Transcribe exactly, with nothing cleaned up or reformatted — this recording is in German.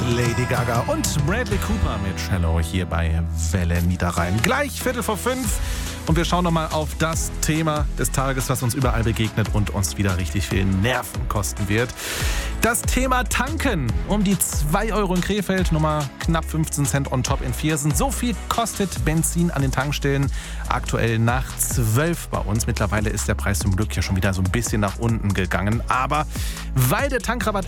Lady Gaga und Bradley Cooper mit Shallow hier bei Welle Niederrhein. Gleich Viertel vor fünf und wir schauen nochmal auf das Thema des Tages, was uns überall begegnet und uns wieder richtig viel Nerven kosten wird. Das Thema Tanken. Um die zwei Euro in Krefeld, nochmal knapp fünfzehn Cent on top in Viersen. So viel kostet Benzin an den Tankstellen aktuell nach zwölf bei uns. Mittlerweile ist der Preis zum Glück ja schon wieder so ein bisschen nach unten gegangen. Aber weil der Tankrabatt